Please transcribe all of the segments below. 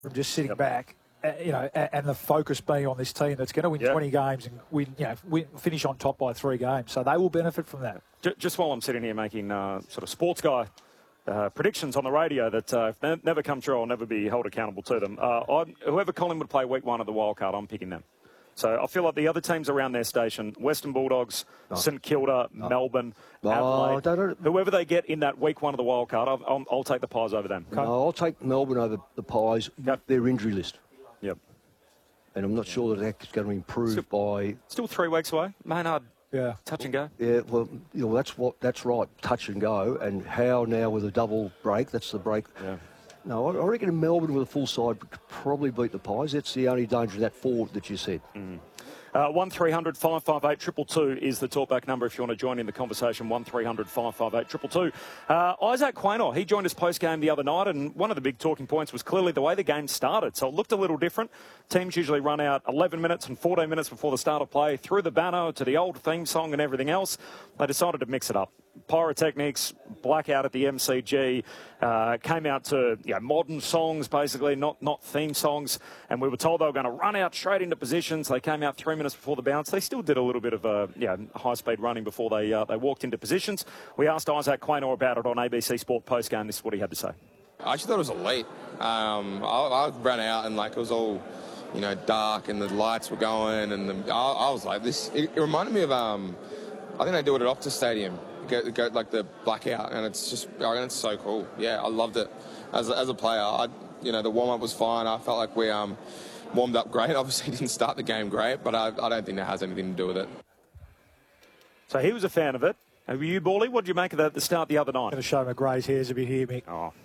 from just sitting back. And the focus being on this team that's going to win 20 games and finish on top by 3 games. So they will benefit from that. Just while I'm sitting here making sort of sports guy predictions on the radio that if never come true, I'll never be held accountable to them. Whoever Collingwood play week 1 of the wildcard, I'm picking them. So I feel like the other teams around their station, Western Bulldogs, St Kilda, Melbourne, Adelaide, whoever they get in that week 1 of the wildcard, I'll take the Pies over them. No, I'll take Melbourne over the Pies. Their injury list. Yep. And I'm not sure that's going to improve by... Still 3 weeks away. Maynard, touch and go. Yeah, well, that's right, touch and go. And Howe now with a double break, that's the break. Yeah. No, I reckon Melbourne with a full side could probably beat the Pies. That's the only danger of that forward that you said. 1300 558 222 is the talkback number if you want to join in the conversation. 1300 558 222. Isaac Quaynor, he joined us post-game the other night, and one of the big talking points was clearly the way the game started. So it looked a little different. Teams usually run out 11 minutes and 14 minutes before the start of play, through the banner to the old theme song and everything else. They decided to mix it up. Pyrotechnics, blackout at the MCG, came out to modern songs, basically, not theme songs. And we were told they were going to run out straight into positions. They came out 3 minutes before the bounce. They still did a little bit of high-speed running before they walked into positions. We asked Isaac Quaynor about it on ABC Sport post-game. This is what he had to say. I actually thought it was elite. I ran out and it was all, dark and the lights were going. And I was like, it reminded me of, I think they do it at Optus Stadium. Go like the blackout, and it's so cool. Yeah, I loved it. As a player, the warm-up was fine. I felt like we warmed up great. Obviously didn't start the game great, but I don't think that has anything to do with it. So he was a fan of it. Were you, Bally? What did you make of the start the other night? I'm going to show my grey's hairs a bit here, Mick.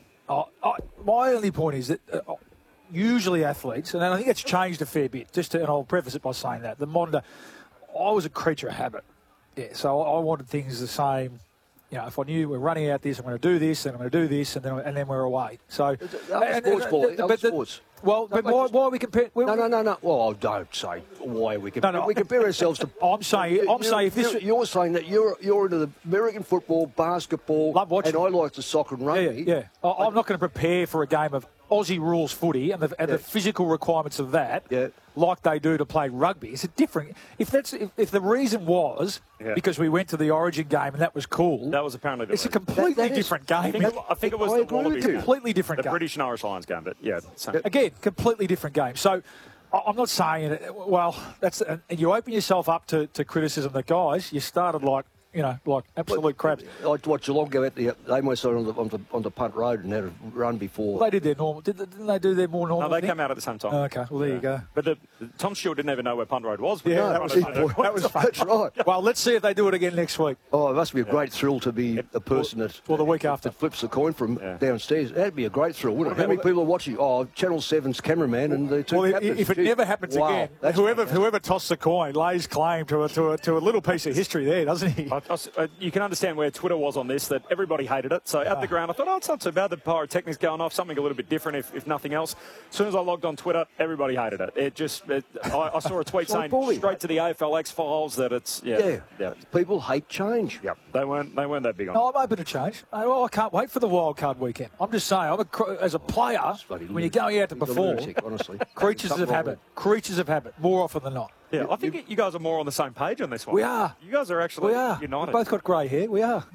My only point is that usually athletes, and I think it's changed a fair bit, and I'll preface it by saying that, the monitor, I was a creature of habit. Yeah, so I wanted things the same. If I knew we're running out this, I'm going to do this, and I'm going to do this, and then we're away. So, sports. Well, but why are we comparing? No. Well, don't say why we compare. We compare ourselves to. I'm saying if this. You're saying that you're into the American football, basketball, love watching, and I like the soccer and rugby. Yeah. I'm not going to prepare for a game of Aussie rules footy and the physical requirements of that, like they do to play rugby. It's a different. If the reason was because we went to the Origin game and that was cool, that was apparently. It's a completely different game. I think it was the Wallabies game. Completely different game. The British and Irish Lions game, but same. Again, completely different game. So I'm not saying you open yourself up to criticism. The guys, you started like absolute crap. I watched Geelong go out there. They must have on the punt road and had a run before. They did their normal. Didn't they do their more normal? No, they came out at the same time. Oh, okay, well there you go. But Tom Stewart didn't even know where punt road was. That was fun. That's right. Well, let's see if they do it again next week. Oh, it must be a great thrill to be a person the week after that flips the coin from downstairs. That'd be a great thrill, wouldn't it? How many people are watching? Oh, Channel 7's cameraman and the two captains. If it never happens again, whoever tossed the coin lays claim to a little piece of history there, doesn't he? You can understand where Twitter was on this, that everybody hated it. So at the ground, I thought, it's not too bad. The pyrotechnics going off, something a little bit different, if nothing else. As soon as I logged on Twitter, everybody hated it. I saw a tweet saying straight to the AFL X-Files that it's People hate change. Yep, they weren't that big on. No, I'm open to change. I can't wait for the wild card weekend. I'm just saying, as a player, when you're going out to perform, honestly, creatures of habit, more often than not. Yeah, I think you guys are more on the same page on this one. We are. You guys are actually united. We've both got grey hair. We are.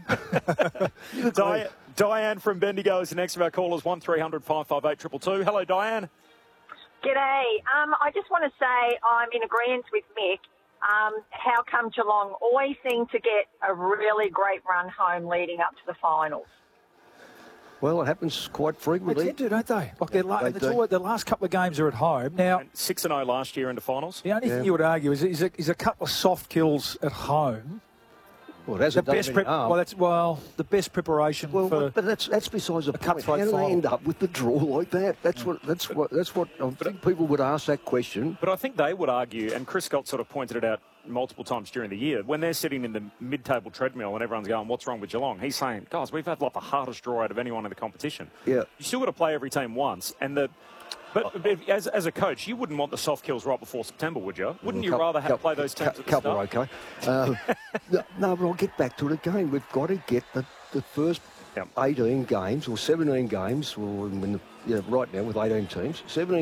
Diane from Bendigo is the next of our callers, 1300 558 222. Hello, Diane. G'day. I just want to say I'm in agreement with Mick. How come Geelong always seem to get a really great run home leading up to the finals? Well, it happens quite frequently. They tend to, don't they? Like the last couple of games are at home. Now, 6-0 last year into finals. The only thing you would argue is a couple of soft kills at home. Well, it hasn't done anything harm. The best preparation for. But that's besides the point. How do they end up with the draw like that? That's what I think people would ask that question. But I think they would argue, and Chris Scott sort of pointed it out multiple times during the year, when they're sitting in the mid-table treadmill and everyone's going, what's wrong with Geelong? He's saying, guys, we've had the hardest draw out of anyone in the competition. Yeah. You still got to play every team once, But as a coach, you wouldn't want the soft kills right before September, would you? Wouldn't you rather play those teams at the couple start? Okay. No, but I'll get back to it again. We've got to get the first Yep. 18 games or 17 games, or right now with 18 teams, 17